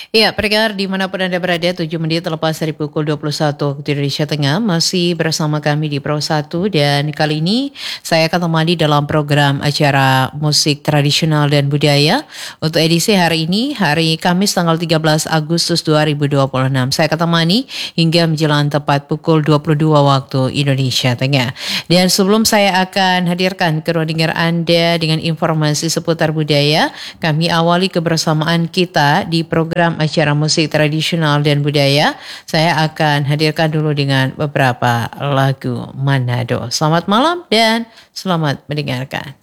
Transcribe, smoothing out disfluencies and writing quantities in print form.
Ya, pendengar dimanapun Anda berada, 7 menit terlepas dari pukul 21 waktu Indonesia Tengah, masih bersama kami di Pro 1 dan kali ini saya akan temani dalam program acara musik tradisional dan budaya untuk edisi hari ini, hari Kamis tanggal 13 Agustus 2026. Saya akan temani hingga menjelang tepat pukul 22 waktu Indonesia Tengah. Dan sebelum saya akan hadirkan keruangan Anda dengan informasi seputar budaya, kami awali kebersamaan kita di program acara musik tradisional dan budaya. Saya akan hadirkan dulu dengan beberapa lagu Manado. Selamat malam dan selamat mendengarkan.